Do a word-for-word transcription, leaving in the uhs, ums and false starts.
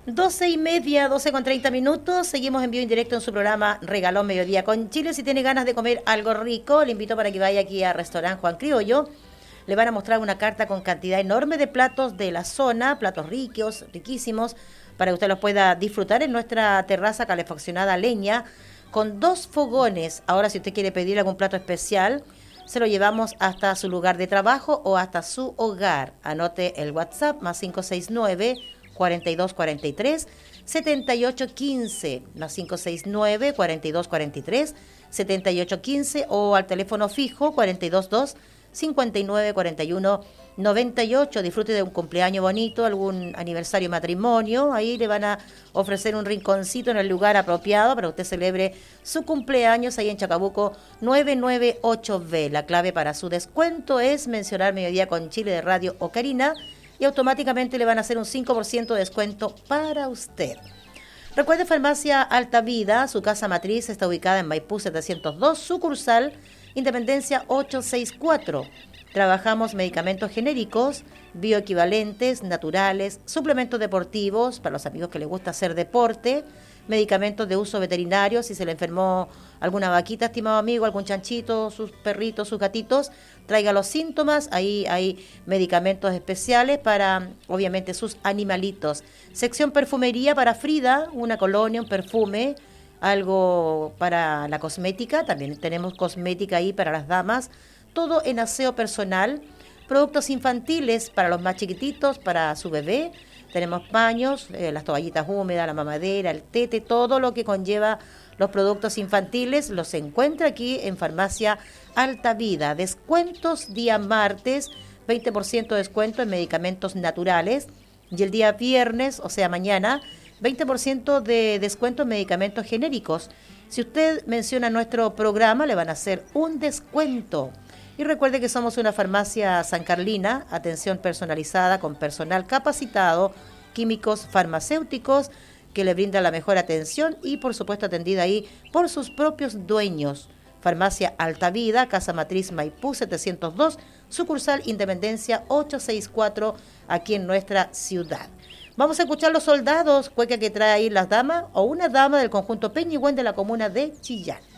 doce y media, doce con treinta minutos. Seguimos en vivo en directo en su programa Regalón Mediodía con Chile. Si tiene ganas de comer algo rico, le invito para que vaya aquí al restaurante Juan Criollo. Le van a mostrar una carta con cantidad enorme de platos de la zona, platos ricos, riquísimos, para que usted los pueda disfrutar en nuestra terraza calefaccionada a leña, con dos fogones. Ahora, si usted quiere pedir algún plato especial, se lo llevamos hasta su lugar de trabajo o hasta su hogar. Anote el WhatsApp, más cinco seis nueve, cuarenta y dos cuarenta y tres, setenta y ocho quince, más cinco seis nueve, cuarenta y dos cuarenta y tres, setenta y ocho quince, o al teléfono fijo cuarenta y dos dos, cincuenta y nueve cuarenta y uno noventa y ocho. Disfrute de un cumpleaños bonito, algún aniversario, matrimonio. Ahí le van a ofrecer un rinconcito en el lugar apropiado para que usted celebre su cumpleaños ahí en Chacabuco novecientos noventa y ocho B. La clave para su descuento es mencionar Mediodía con Chile de Radio Ocarina y automáticamente le van a hacer un cinco por ciento de descuento para usted. Recuerde, Farmacia Alta Vida, su casa matriz está ubicada en Maipú setecientos dos, sucursal Independencia ochocientos sesenta y cuatro. Trabajamos medicamentos genéricos, bioequivalentes, naturales, suplementos deportivos para los amigos que les gusta hacer deporte, medicamentos de uso veterinario, si se le enfermó alguna vaquita, estimado amigo, algún chanchito, sus perritos, sus gatitos, traiga los síntomas. Ahí hay medicamentos especiales para, obviamente, sus animalitos. Sección perfumería para Frida, una colonia, un perfume, algo para la cosmética. También tenemos cosmética ahí para las damas, todo en aseo personal, productos infantiles para los más chiquititos, para su bebé. Tenemos paños, eh, las toallitas húmedas, la mamadera, el tete, todo lo que conlleva los productos infantiles los encuentra aquí en Farmacia Alta Vida. Descuentos día martes, veinte por ciento de descuento en medicamentos naturales, y el día viernes, o sea mañana, veinte por ciento de descuento en medicamentos genéricos. Si usted menciona nuestro programa, le van a hacer un descuento. Y recuerde que somos una farmacia San Carlina, atención personalizada con personal capacitado, químicos farmacéuticos que le brindan la mejor atención y por supuesto atendida ahí por sus propios dueños. Farmacia Alta Vida, Casa Matriz Maipú setecientos dos, sucursal Independencia ochocientos sesenta y cuatro, aquí en nuestra ciudad. Vamos a escuchar Los Soldados, cueca que trae ahí las damas o una dama del conjunto Peñigüén de la comuna de Chillán.